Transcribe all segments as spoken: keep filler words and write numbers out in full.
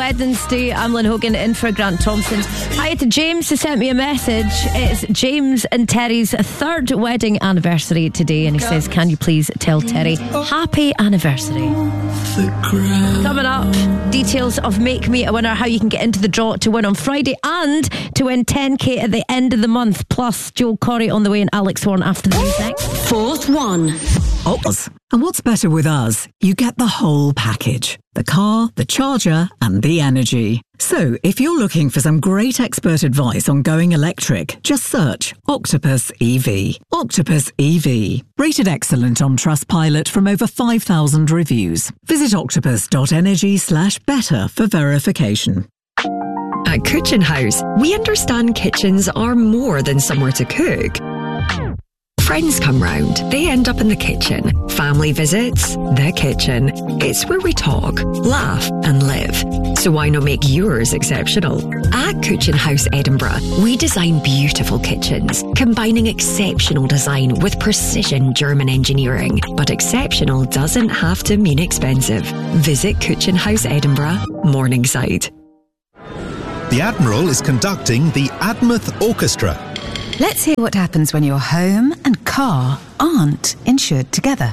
Wednesday. I'm Lynn Hogan in for Grant Thompson. Hi to James who sent me a message. It's James and Terry's third wedding anniversary today, and he says, can you please tell Terry happy anniversary? Coming up, details of Make Me a Winner, how you can get into the draw to win on Friday and to win ten k at the end of the month, plus Joel Corey on the way and Alex Warren after the news next. Fourth one. Optus. And what's better with us? You get the whole package. The car, the charger, and the energy. So, if you're looking for some great expert advice on going electric, just search Octopus E V. Octopus E V. Rated excellent on Trustpilot from over five thousand reviews. Visit octopus.energy slash better for verification. At Kitchen House, we understand kitchens are more than somewhere to cook. Friends come round, they end up in the kitchen. Family visits, the kitchen. It's where we talk, laugh and live. So why not make yours exceptional? At Kitchen House Edinburgh, we design beautiful kitchens, combining exceptional design with precision German engineering. But exceptional doesn't have to mean expensive. Visit Kitchen House Edinburgh, Morningside. The Admiral is conducting the Admouth Orchestra. Let's hear what happens when your home and car aren't insured together.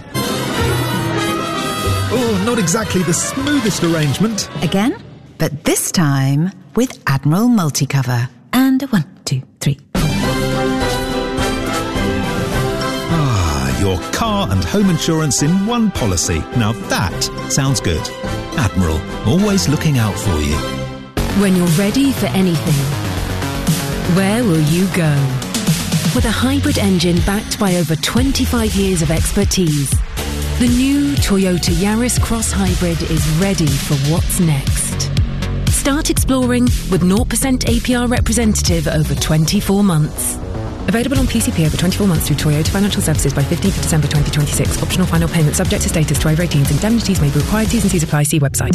Oh, not exactly the smoothest arrangement. Again, but this time with Admiral Multicover. And a one, two, three. Ah, your car and home insurance in one policy. Now that sounds good. Admiral, always looking out for you. When you're ready for anything, where will you go? With a hybrid engine backed by over twenty-five years of expertise, the new Toyota Yaris Cross Hybrid is ready for what's next. Start exploring with zero percent A P R representative over twenty-four months. Available on P C P over twenty-four months through Toyota Financial Services by fifteenth of December twenty twenty-six. Optional final payment subject to status to over eighteens. Indemnities may be required. T's and C's apply. See website.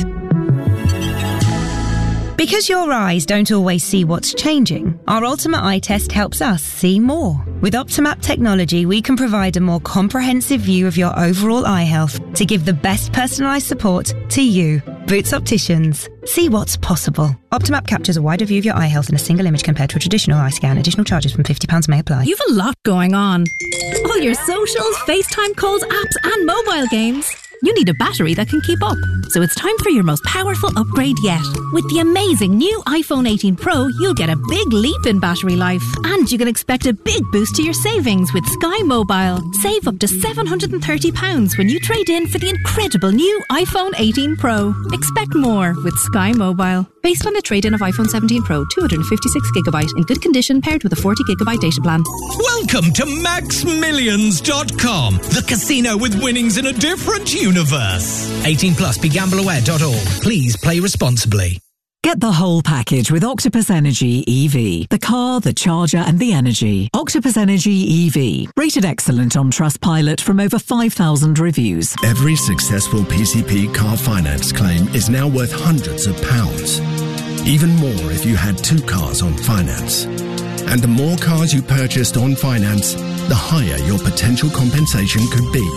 Because your eyes don't always see what's changing, our Ultimate Eye Test helps us see more. With Optimap technology, we can provide a more comprehensive view of your overall eye health to give the best personalised support to you. Boots Opticians. See what's possible. Optimap captures a wider view of your eye health in a single image compared to a traditional eye scan. Additional charges from fifty pounds may apply. You've a lot going on. All your socials, FaceTime calls, apps and mobile games. You need a battery that can keep up. So it's time for your most powerful upgrade yet. With the amazing new iPhone eighteen Pro, you'll get a big leap in battery life. And you can expect a big boost to your savings with Sky Mobile. Save up to seven hundred thirty pounds when you trade in for the incredible new iPhone eighteen Pro. Expect more with Sky Mobile. Based on a trade-in of iPhone seventeen Pro, two hundred fifty-six gigabyte in good condition paired with a forty gigabyte data plan. Welcome to max millions dot com, the casino with winnings in a different universe. eighteen plus, be gamble aware dot org. Please play responsibly. Get the whole package with Octopus Energy E V. The car, the charger and the energy. Octopus Energy E V. Rated excellent on Trustpilot from over five thousand reviews. Every successful P C P car finance claim is now worth hundreds of pounds. Even more if you had two cars on finance. And the more cars you purchased on finance, the higher your potential compensation could be.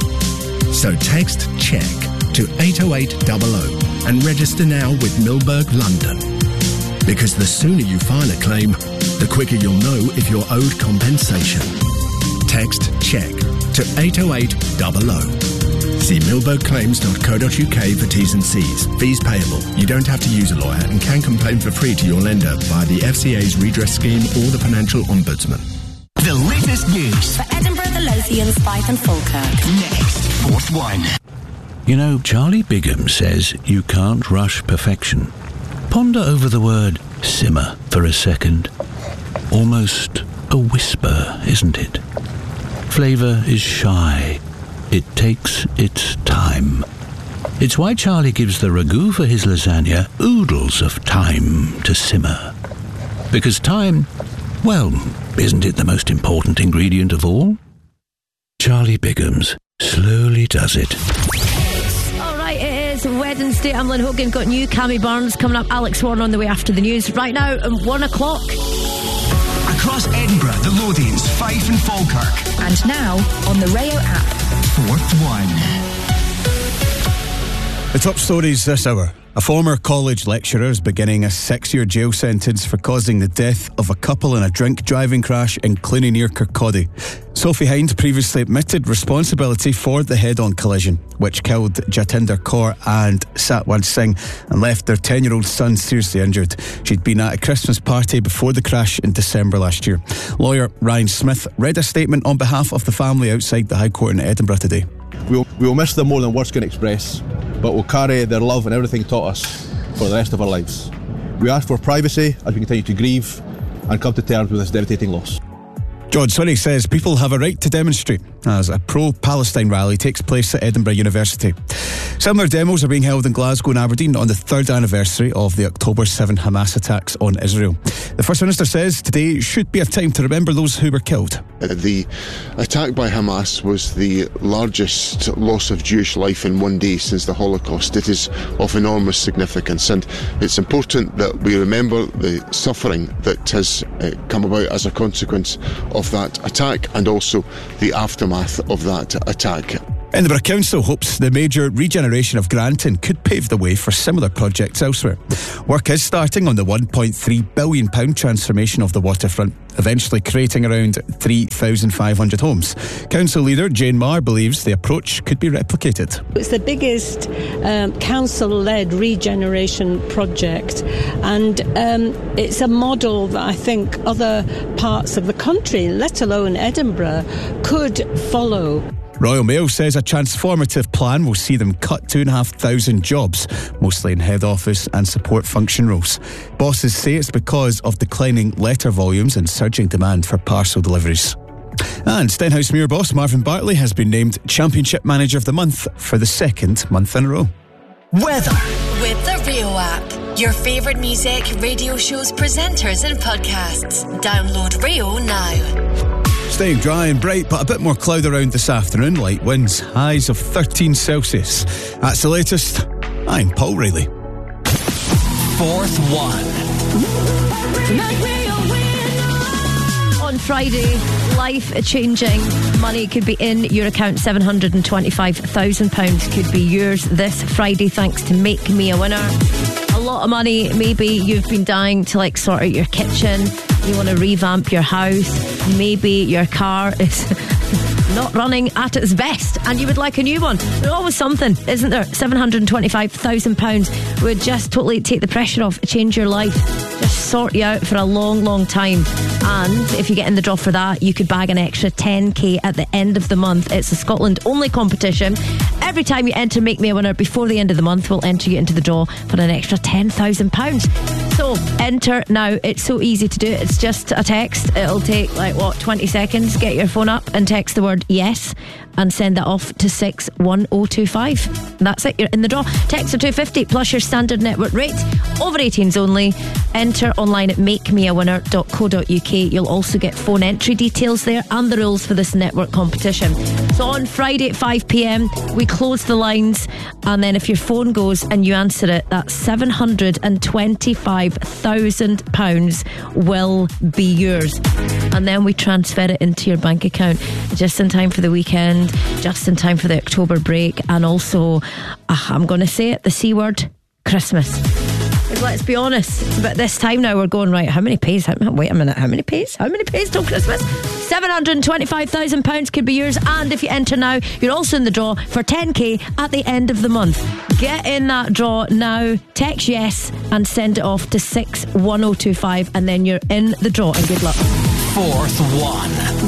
So text CHECK to eight oh eight hundred and register now with Milberg London. Because the sooner you file a claim, the quicker you'll know if you're owed compensation. Text CHECK to eight oh eight hundred. See milberg claims dot co dot uk for T's and C's. Fees payable. You don't have to use a lawyer and can complain for free to your lender via the F C A's redress scheme or the Financial Ombudsman. The latest news for Edinburgh, the Lothians, Fife and Falkirk. Next, fourth one. You know, Charlie Bigham says you can't rush perfection. Ponder over the word simmer for a second. Almost a whisper, isn't it? Flavour is shy. It takes its time. It's why Charlie gives the ragu for his lasagna oodles of time to simmer. Because time, well, isn't it the most important ingredient of all? Charlie Bigham's slowly does it. It's Wednesday. I'm Lynn Hogan. Got new Cammy Barnes coming up. Alex Warren on the way after the news. Right now, at one o'clock. Across Edinburgh, the Lothians, Fife and Falkirk. And now on the Rayo app. Fourth one. The top stories this hour. A former college lecturer is beginning a six-year jail sentence for causing the death of a couple in a drink-driving crash in Cluny near Kirkcaldy. Sophie Hind previously admitted responsibility for the head-on collision, which killed Jatinder Kaur and Satwant Singh and left their ten-year-old son seriously injured. She'd been at a Christmas party before the crash in December last year. Lawyer Ryan Smith read a statement on behalf of the family outside the High Court in Edinburgh today. We'll, we'll miss them more than words can express, but we'll carry their love and everything taught us for the rest of our lives. We ask for privacy as we continue to grieve and come to terms with this devastating loss. John Swinney says people have a right to demonstrate as a pro-Palestine rally takes place at Edinburgh University. Similar demos are being held in Glasgow and Aberdeen on the third anniversary of the October seventh Hamas attacks on Israel. The First Minister says today should be a time to remember those who were killed. The attack by Hamas was the largest loss of Jewish life in one day since the Holocaust. It is of enormous significance, and it's important that we remember the suffering that has uh, come about as a consequence of that attack and also the aftermath of that attack. Edinburgh Council hopes the major regeneration of Granton could pave the way for similar projects elsewhere. Work is starting on the one point three billion pounds transformation of the waterfront, eventually creating around three thousand five hundred homes. Council leader Jane Marr believes the approach could be replicated. It's the biggest um, council-led regeneration project, and um, it's a model that I think other parts of the country, let alone Edinburgh, could follow. Royal Mail says a transformative plan will see them cut two and a half thousand jobs, mostly in head office and support function roles. Bosses say it's because of declining letter volumes and surging demand for parcel deliveries. And Stenhousemuir boss Marvin Bartley has been named Championship Manager of the Month for the second month in a row. Weather. With the Rio app, your favourite music, radio shows, presenters and podcasts. Download Rio now. Staying dry and bright, but a bit more cloud around this afternoon. Light winds, highs of thirteen Celsius. That's the latest. I'm Paul Reilly. Fourth one. On Friday, life-changing money could be in your account. seven hundred twenty-five thousand pounds could be yours this Friday thanks to Make Me a Winner. A lot of money. Maybe you've been dying to like sort out your kitchen. You want to revamp your house. Maybe your car is not running at its best and you would like a new one. There's always something, isn't there? seven hundred twenty-five thousand pounds would just totally take the pressure off, change your life, just sort you out for a long, long time. And if you get in the draw for that, you could bag an extra ten k at the end of the month. It's a Scotland only competition. Every time you enter Make Me a Winner before the end of the month, we'll enter you into the draw for an extra ten thousand pounds. So enter now. It's so easy to do. It's just a text. It'll take like what, twenty seconds. Get your phone up and text the word yes and send that off to six one oh two five. That's it, you're in the draw. Text for two fifty plus your standard network rate. Over eighteens only. Enter online at make me a winner dot co dot uk. You'll also get phone entry details there and the rules for this network competition. So on Friday at five p.m. we close the lines, and then if your phone goes and you answer it, that seven hundred twenty-five thousand pounds will be yours, and then we transfer it into your bank account just in time for the weekend, just in time for the October break, and also uh, I'm going to say it, the C word, Christmas. Because let's be honest, it's about this time now we're going, right, how many pays? How, wait a minute, how many pays? How many pays till Christmas? seven hundred twenty-five thousand pounds could be yours, and if you enter now, you're also in the draw for ten k at the end of the month. Get in that draw now, text yes and send it off to six one oh two five, and then you're in the draw, and good luck. Fourth one.